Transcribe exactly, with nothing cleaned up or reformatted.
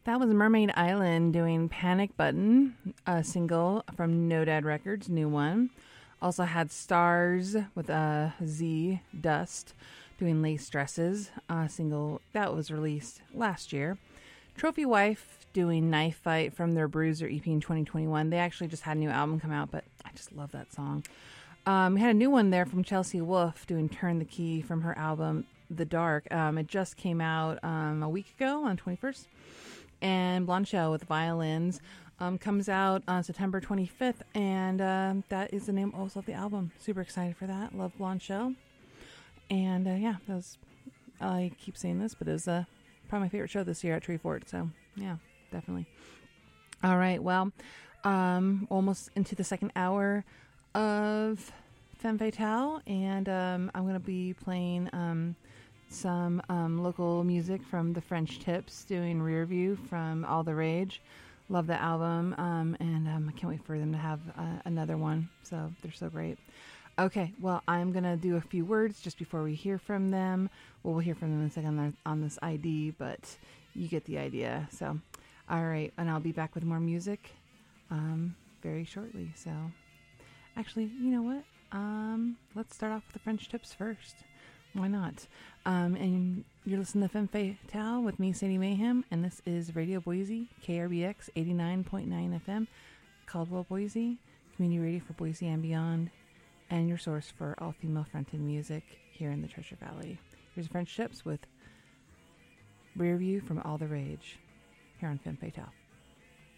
That was Mermaid Island doing Panic Button, a single from No Dad Records, new one. Also had Stars with a Z, Dust, doing Lace Dresses, a single that was released last year. Trophy Wife doing Knife Fight from their Bruiser E P in twenty twenty-one. They actually just had a new album come out, but I just love that song. Um, we had a new one there from Chelsea Wolfe doing Turn the Key from her album The Dark. Um, it just came out um, a week ago on twenty-first. And Blonde Shell with Violins um, comes out on September twenty-fifth, and uh, that is the name also of the album. Super excited for that. Love Blonde Shell. And uh, yeah, that was, I keep saying this, but it was uh, probably my favorite show this year at Tree Fort. So yeah, definitely. All right, well, um, almost into the second hour of Femme Fatale, and um, I'm going to be playing um, some um, local music from the French Tips doing Rear View from All the Rage. Love the album, um, and um, I can't wait for them to have uh, another one. So they're so great. Okay, well, I'm going to do a few words just before we hear from them. Well, we'll hear from them in a second on, on this I D, but you get the idea. So, all right, and I'll be back with more music um, very shortly. So, actually, you know what? Um, let's start off with the French Tips first. Why not? Um, and you're listening to Femme Fatale with me, Sadie Mayhem, and this is Radio Boise, K R B X eighty-nine point nine F M, Caldwell, Boise, community radio for Boise and beyond, and your source for all female-fronted music here in the Treasure Valley. Here's French Tips with Rear View from All the Rage here on Femme Fatale.